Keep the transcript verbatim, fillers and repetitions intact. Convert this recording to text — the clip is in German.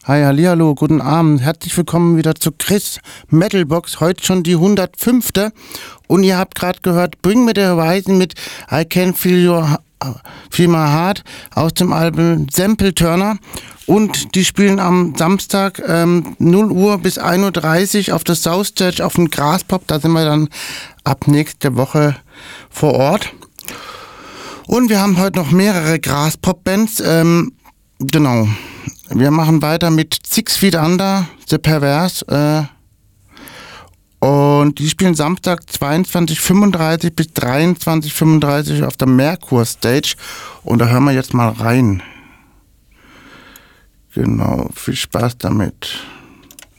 Hi, hallihallo, guten Abend. Herzlich willkommen wieder zu Chris Metalbox. Heute schon die hundertfünfte. Und ihr habt gerade gehört, Bring Me The Horizon mit I Can Feel Your Feel My Heart aus dem Album Sample Turner. Und die spielen am Samstag ähm, null Uhr bis ein Uhr dreißig auf der South Stage auf dem Graspop. Da sind wir dann ab nächste Woche vor Ort. Und wir haben heute noch mehrere Graspop-Bands. Ähm, genau. Wir machen weiter mit Six Feet Under, The Perverse. Äh, und die spielen Samstag zweiundzwanzig Uhr fünfunddreißig bis dreiundzwanzig Uhr fünfunddreißig auf der Merkur Stage. Und da hören wir jetzt mal rein. Genau, viel Spaß damit.